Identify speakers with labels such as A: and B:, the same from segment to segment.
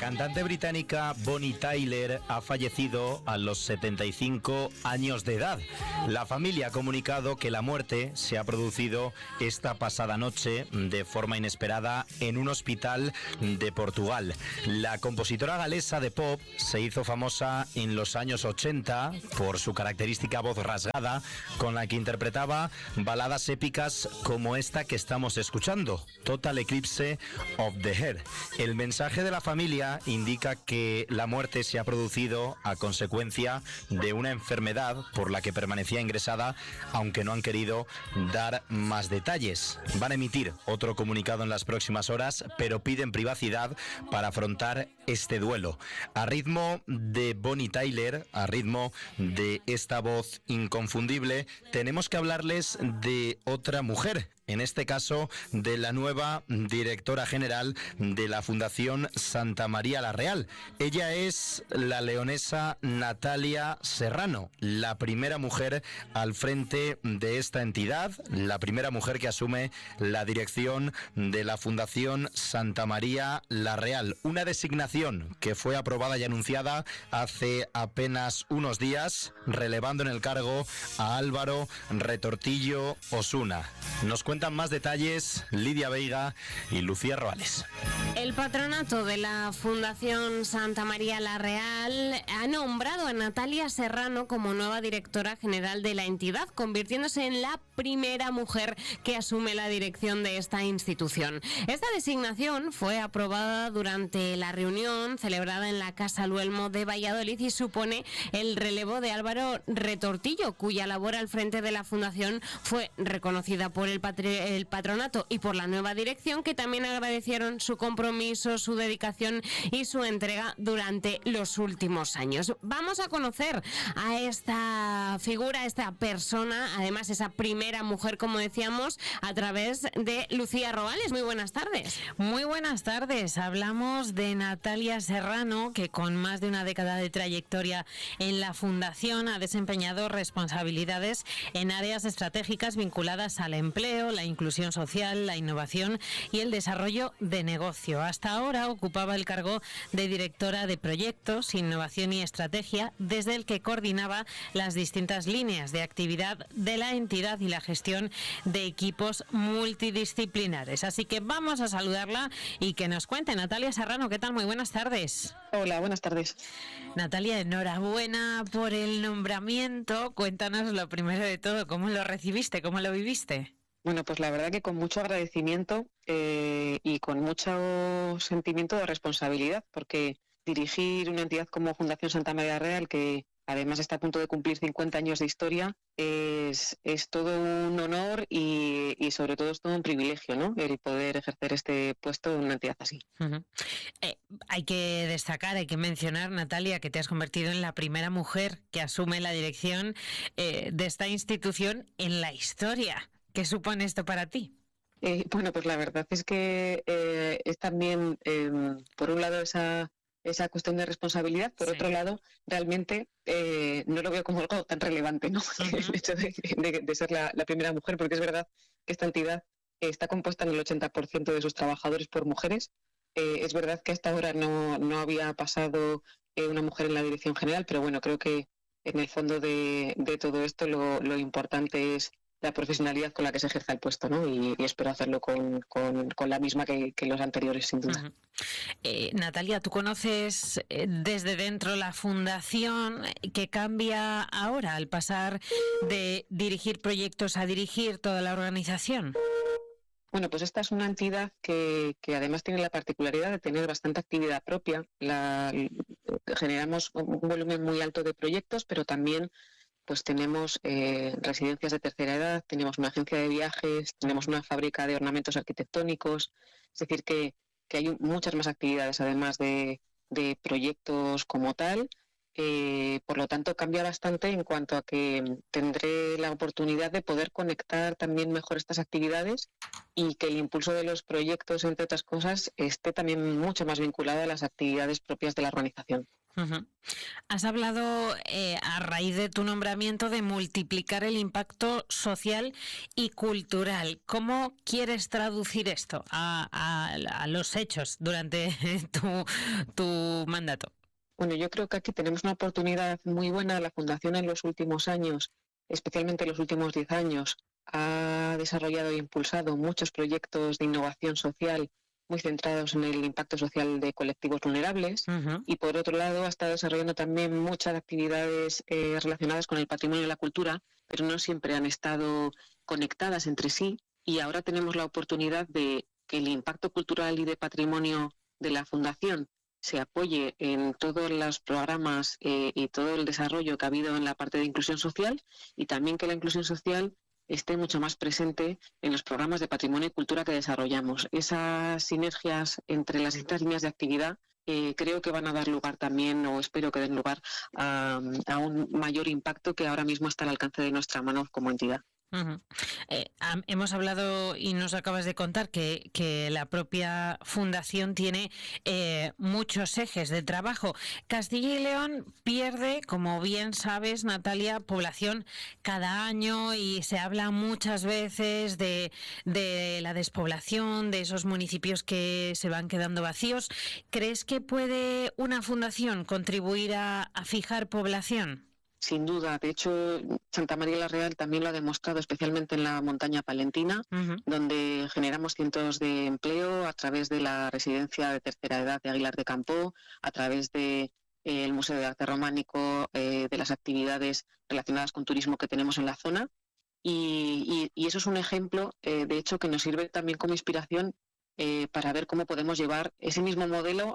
A: cantante británica Bonnie Tyler ha fallecido a los 75 años de edad. La familia ha comunicado que la muerte se ha producido esta pasada noche de forma inesperada en un hospital de Portugal. La compositora galesa de pop se hizo famosa en los años 80 por su característica voz rasgada con la que interpretaba baladas épicas como esta que estamos escuchando, Total Eclipse of the Heart. El mensaje de la familia indica que la muerte se ha producido a consecuencia de una enfermedad por la que permanecía ingresada, aunque no han querido dar más detalles. Van a emitir otro comunicado en las próximas horas, pero piden privacidad para afrontar este duelo. A ritmo de Bonnie Tyler, a ritmo de esta voz inconfundible, tenemos que hablarles de otra mujer, en este caso de la nueva directora general de la Fundación Santa María la Real. Ella es la leonesa Natalia Serrano, la primera mujer al frente de esta entidad, la primera mujer que asume la dirección de la Fundación Santa María la Real. Una designación que fue aprobada y anunciada hace apenas unos días, relevando en el cargo a Álvaro Retortillo Osuna. Nos cuentan más detalles Lidia Veiga y Lucía Roales.
B: El patronato de la Fundación Santa María la Real ha nombrado a Natalia Serrano como nueva directora general de la entidad, convirtiéndose en la primera mujer que asume la dirección de esta institución. Esta designación fue aprobada durante la reunión celebrada en la Casa Luelmo de Valladolid y supone el relevo de Álvaro Retortillo, cuya labor al frente de la Fundación fue reconocida por el patronato y por la nueva dirección, que también agradecieron su compromiso, su dedicación y su entrega durante los últimos años. Vamos a conocer a esta figura, a esta persona, además esa primera mujer, como decíamos, a través de Lucía Roales. Muy buenas tardes.
C: Muy buenas tardes. Hablamos de Natalia Serrano, que con más de una década de trayectoria en la Fundación ha desempeñado responsabilidades en áreas estratégicas vinculadas al empleo, la inclusión social, la innovación y el desarrollo de negocio. Hasta ahora ocupaba el cargo de directora de proyectos, innovación y estrategia, desde el que coordinaba las distintas líneas de actividad de la entidad y la gestión de equipos multidisciplinares. Así que vamos a saludarla y que nos cuente. Natalia Serrano, ¿qué tal? Muy buenas tardes.
D: Hola, buenas tardes.
C: Natalia, enhorabuena por el nombramiento. Cuéntanos lo primero de todo, ¿cómo lo recibiste? ¿Cómo lo viviste?
D: Bueno, pues la verdad que con mucho agradecimiento y con mucho sentimiento de responsabilidad, porque dirigir una entidad como Fundación Santa María Real, que además está a punto de cumplir 50 años de historia, es todo un honor y sobre todo es todo un privilegio, ¿no? El poder ejercer este puesto en una entidad así.
C: Uh-huh. Hay que destacar, hay que mencionar, Natalia, que te has convertido en la primera mujer que asume la dirección de esta institución en la historia. ¿Qué supone esto para ti?
D: Bueno, pues la verdad es que es también, por un lado, esa cuestión de responsabilidad, por otro lado, realmente no lo veo como algo tan relevante, ¿no? Uh-huh. El hecho de ser la primera mujer, porque es verdad que esta entidad está compuesta en el 80% de sus trabajadores por mujeres. Es verdad que hasta ahora no había pasado una mujer en la dirección general, pero bueno, creo que en el fondo de todo esto lo importante es la profesionalidad con la que se ejerza el puesto, ¿no? Y espero hacerlo con la misma que los anteriores, sin duda.
C: Uh-huh. Natalia, ¿tú conoces desde dentro la Fundación? ¿Qué cambia ahora al pasar de dirigir proyectos a dirigir toda la organización?
D: Bueno, pues esta es una entidad que además tiene la particularidad de tener bastante actividad propia. Generamos un volumen muy alto de proyectos, pero también pues tenemos residencias de tercera edad, tenemos una agencia de viajes, tenemos una fábrica de ornamentos arquitectónicos, es decir, que hay muchas más actividades además de proyectos como tal. Por lo tanto, cambia bastante en cuanto a que tendré la oportunidad de poder conectar también mejor estas actividades y que el impulso de los proyectos, entre otras cosas, esté también mucho más vinculado a las actividades propias de la organización.
C: Uh-huh. Has hablado, a raíz de tu nombramiento, de multiplicar el impacto social y cultural. ¿Cómo quieres traducir esto a los hechos durante tu mandato?
D: Bueno, yo creo que aquí tenemos una oportunidad muy buena. La Fundación en los últimos años, especialmente en los últimos 10 años, ha desarrollado e impulsado muchos proyectos de innovación social muy centrados en el impacto social de colectivos vulnerables.
C: Uh-huh.
D: Y por otro lado ha estado desarrollando también muchas actividades relacionadas con el patrimonio y la cultura, pero no siempre han estado conectadas entre sí, y ahora tenemos la oportunidad de que el impacto cultural y de patrimonio de la Fundación se apoye en todos los programas y todo el desarrollo que ha habido en la parte de inclusión social, y también que la inclusión social esté mucho más presente en los programas de patrimonio y cultura que desarrollamos. Esas sinergias entre las distintas líneas de actividad creo que van a dar lugar también, o espero que den lugar, a un mayor impacto que ahora mismo está al alcance de nuestra mano como entidad.
C: Uh-huh. Hemos hablado y nos acabas de contar que la propia Fundación tiene muchos ejes de trabajo. Castilla y León pierde, como bien sabes, Natalia, población cada año, y se habla muchas veces de la despoblación, de esos municipios que se van quedando vacíos. ¿Crees que puede una fundación contribuir a fijar población?
D: Sin duda. De hecho, Santa María la Real también lo ha demostrado, especialmente en la montaña palentina,
C: Uh-huh.
D: donde generamos cientos de empleo a través de la residencia de tercera edad de Aguilar de Campoo, a través de el Museo de Arte Románico, de las actividades relacionadas con turismo que tenemos en la zona. Y eso es un ejemplo, de hecho, que nos sirve también como inspiración para ver cómo podemos llevar ese mismo modelo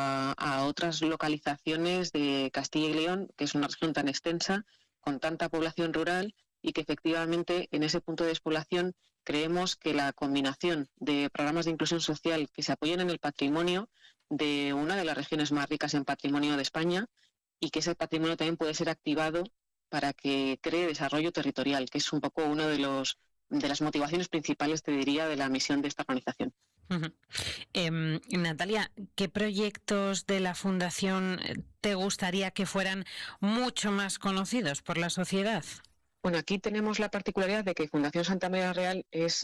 D: a otras localizaciones de Castilla y León, que es una región tan extensa, con tanta población rural, y que efectivamente en ese punto de despoblación creemos que la combinación de programas de inclusión social que se apoyen en el patrimonio de una de las regiones más ricas en patrimonio de España, y que ese patrimonio también puede ser activado para que cree desarrollo territorial, que es un poco uno de las motivaciones principales, te diría, de la misión de esta organización.
C: Uh-huh. Natalia, ¿qué proyectos de la Fundación te gustaría que fueran mucho más conocidos por la sociedad?
D: Bueno, aquí tenemos la particularidad de que Fundación Santa María Real es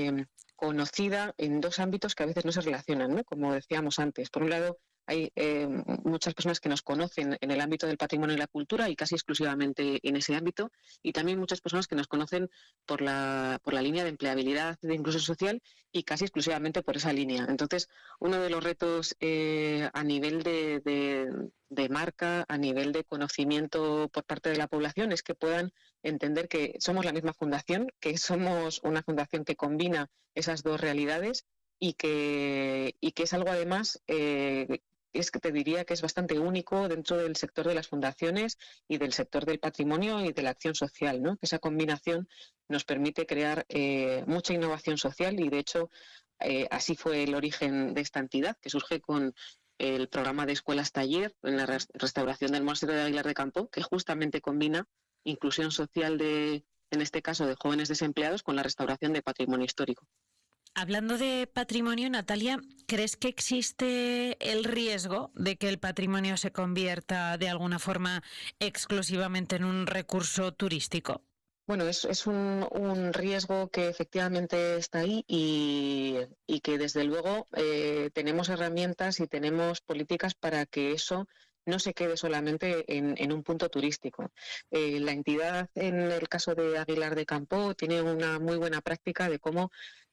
D: conocida en dos ámbitos que a veces no se relacionan, ¿no? Como decíamos antes. Por un lado, hay muchas personas que nos conocen en el ámbito del patrimonio y la cultura, y casi exclusivamente en ese ámbito, y también muchas personas que nos conocen por la línea de empleabilidad, de inclusión social, y casi exclusivamente por esa línea. Entonces, uno de los retos a nivel de marca, a nivel de conocimiento por parte de la población, es que puedan entender que somos la misma fundación, que somos una fundación que combina esas dos realidades, y que es algo, además, es que te diría que es bastante único dentro del sector de las fundaciones y del sector del patrimonio y de la acción social, ¿no? Que esa combinación nos permite crear mucha innovación social, y de hecho así fue el origen de esta entidad, que surge con el programa de escuelas taller en la restauración del monasterio de Aguilar de Campoo, que justamente combina inclusión social en este caso de jóvenes desempleados, con la restauración de patrimonio histórico.
C: Hablando de patrimonio, Natalia, ¿crees que existe el riesgo de que el patrimonio se convierta de alguna forma exclusivamente en un recurso turístico?
D: Bueno, es un riesgo que efectivamente está ahí, y que desde luego tenemos herramientas y tenemos políticas para que eso no se quede solamente en un punto turístico. La entidad, en el caso de Aguilar de Campoo, tiene una muy buena práctica de cómo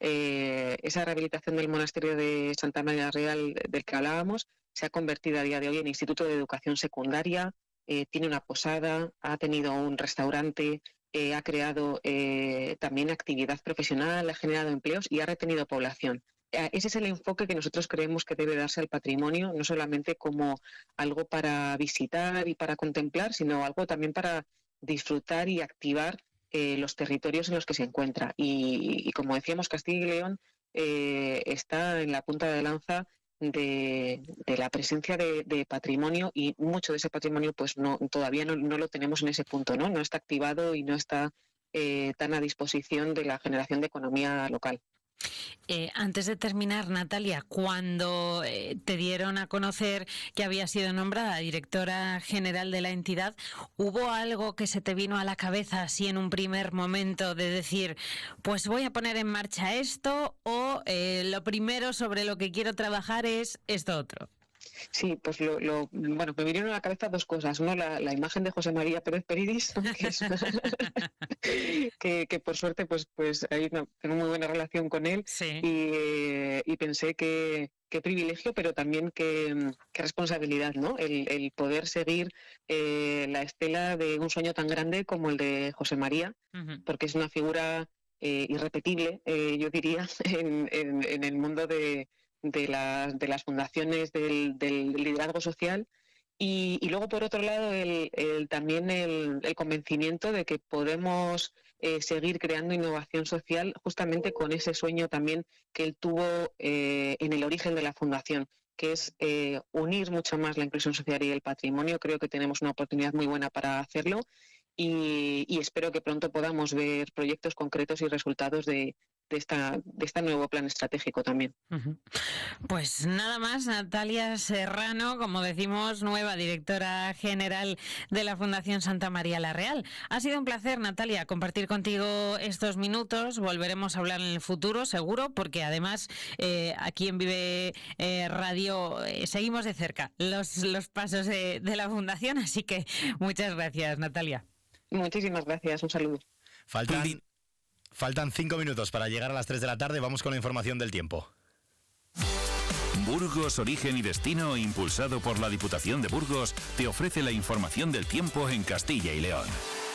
D: esa rehabilitación del monasterio de Santa María Real del que hablábamos se ha convertido a día de hoy en instituto de educación secundaria, tiene una posada, ha tenido un restaurante, ha creado también actividad profesional, ha generado empleos y ha retenido población. Ese es el enfoque que nosotros creemos que debe darse al patrimonio, no solamente como algo para visitar y para contemplar, sino algo también para disfrutar y activar los territorios en los que se encuentra. Y como decíamos, Castilla y León está en la punta de lanza de la presencia de patrimonio, y mucho de ese patrimonio pues todavía no lo tenemos en ese punto, ¿no? No está activado y no está tan a disposición de la generación de economía local.
C: Antes de terminar, Natalia, cuando te dieron a conocer que había sido nombrada directora general de la entidad, ¿hubo algo que se te vino a la cabeza así en un primer momento de decir, pues voy a poner en marcha esto, o lo primero sobre lo que quiero trabajar es esto otro?
D: Sí, pues bueno, me vinieron a la cabeza dos cosas. Uno, la imagen de José María Pérez Peridis, que por suerte pues tengo muy buena relación con él.
C: Sí.
D: Y pensé qué privilegio, pero también qué responsabilidad, ¿no? El poder seguir la estela de un sueño tan grande como el de José María, porque es una figura irrepetible, yo diría, en el mundo de las fundaciones del liderazgo social, y luego por otro lado también el convencimiento de que podemos seguir creando innovación social justamente con ese sueño también que él tuvo en el origen de la fundación, que es unir mucho más la inclusión social y el patrimonio. Creo que tenemos una oportunidad muy buena para hacerlo, y espero que pronto podamos ver proyectos concretos y resultados de este nuevo plan estratégico también.
C: Pues nada más, Natalia Serrano, como decimos, nueva directora general de la Fundación Santa María la Real. Ha sido un placer, Natalia, compartir contigo estos minutos. Volveremos a hablar en el futuro, seguro, porque además aquí en Vive Radio seguimos de cerca los pasos de la Fundación, así que muchas gracias, Natalia.
D: Muchísimas gracias, un saludo.
A: Faltan 5 minutos para llegar a las 3 de la tarde. Vamos con la información del tiempo.
E: Burgos, Origen y Destino, impulsado por la Diputación de Burgos, te ofrece la información del tiempo en Castilla y León.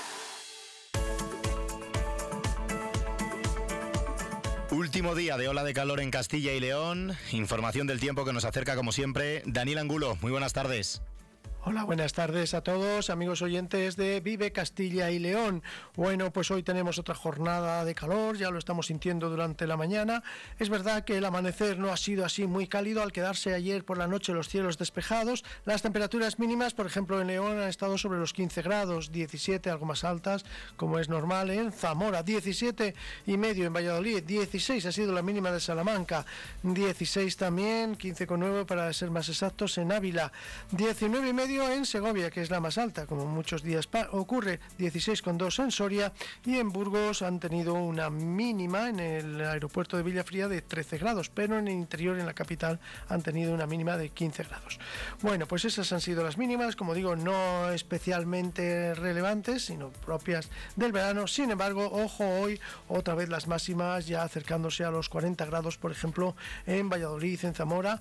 A: Último día de ola de calor en Castilla y León. Información del tiempo que nos acerca, como siempre, Daniel Angulo. Muy buenas tardes.
F: Hola, buenas tardes a todos, amigos oyentes de Vive Castilla y León. Bueno, pues hoy tenemos otra jornada de calor, ya lo estamos sintiendo durante la mañana. Es verdad que el amanecer no ha sido así muy cálido al quedarse ayer por la noche los cielos despejados. Las temperaturas mínimas, por ejemplo, en León han estado sobre los 15 grados, 17, algo más altas, como es normal en Zamora, 17,5 en Valladolid, 16 ha sido la mínima de Salamanca, 16 también, 15,9 para ser más exactos en Ávila, 19,5 en Segovia, que es la más alta, como muchos días ocurre, 16,2 en Soria, y en Burgos han tenido una mínima en el aeropuerto de Villafría de 13 grados, pero en el interior, en la capital, han tenido una mínima de 15 grados. Bueno, pues esas han sido las mínimas, como digo, no especialmente relevantes, sino propias del verano. Sin embargo, ojo, hoy otra vez las máximas ya acercándose a los 40 grados, por ejemplo, en Valladolid, en Zamora,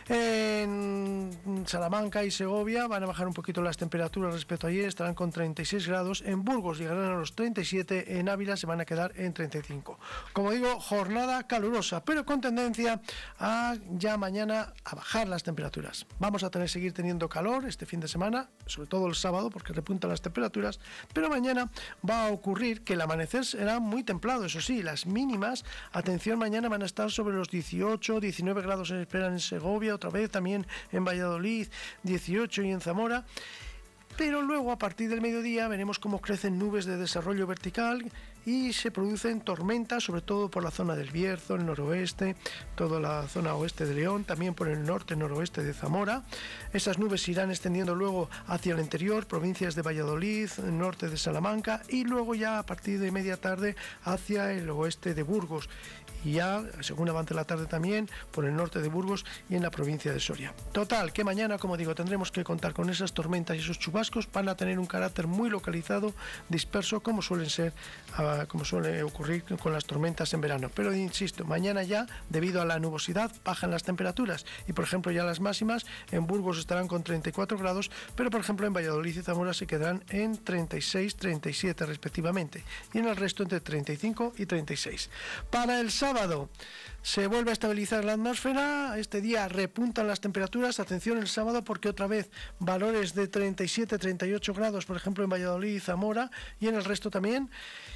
F: en Salamanca y Segovia van a bajar un poquito las temperaturas respecto a ayer, estarán con 36 grados, en Burgos llegarán a los 37, en Ávila se van a quedar en 35. Como digo, jornada calurosa, pero con tendencia a ya mañana a bajar las temperaturas. Vamos a seguir teniendo calor este fin de semana, sobre todo el sábado, porque repuntan las temperaturas, pero mañana va a ocurrir que el amanecer será muy templado, eso sí, las mínimas, atención, mañana van a estar sobre los 18, 19 grados se esperan en Segovia, otra vez también en Valladolid, 18 y en Zamora, pero luego a partir del mediodía veremos cómo crecen nubes de desarrollo vertical y se producen tormentas, sobre todo por la zona del Bierzo, el noroeste, toda la zona oeste de León, también por el norte, noroeste de Zamora. Esas nubes se irán extendiendo luego hacia el interior, provincias de Valladolid, el norte de Salamanca, y luego ya a partir de media tarde hacia el oeste de Burgos. Y ya, según avance la tarde también, por el norte de Burgos y en la provincia de Soria. Total, que mañana, como digo, tendremos que contar con esas tormentas y esos chubascos. Van a tener un carácter muy localizado, disperso, como suele ocurrir con las tormentas en verano. Pero insisto, mañana ya, debido a la nubosidad, bajan las temperaturas. Y, por ejemplo, ya las máximas en Burgos estarán con 34 grados, pero, por ejemplo, en Valladolid y Zamora se quedarán en 36, 37 respectivamente. Y en el resto entre 35 y 36. Para el sábado se vuelve a estabilizar la atmósfera, este día repuntan las temperaturas, atención el sábado porque otra vez valores de 37, 38 grados, por ejemplo en Valladolid y Zamora, y en el resto también,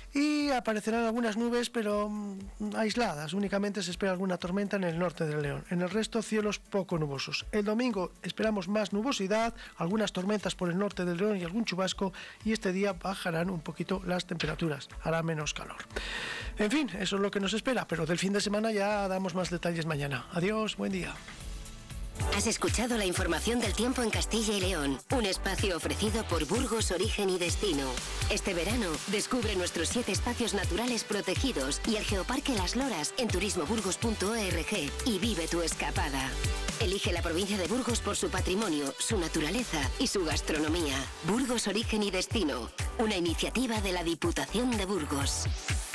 F: y aparecerán algunas nubes, pero aisladas. Únicamente se espera alguna tormenta en el norte del León. En el resto, cielos poco nubosos. El domingo esperamos más nubosidad, algunas tormentas por el norte del León y algún chubasco, y este día bajarán un poquito las temperaturas, hará menos calor. En fin, eso es lo que nos espera, pero del fin de semana ya damos más detalles mañana. Adiós, buen día.
G: Has escuchado la información del tiempo en Castilla y León, un espacio ofrecido por Burgos Origen y Destino. Este verano, descubre nuestros 7 espacios naturales protegidos y el Geoparque Las Loras en turismoburgos.org y vive tu escapada. Elige la provincia de Burgos por su patrimonio, su naturaleza y su gastronomía. Burgos Origen y Destino, una iniciativa de la Diputación de Burgos.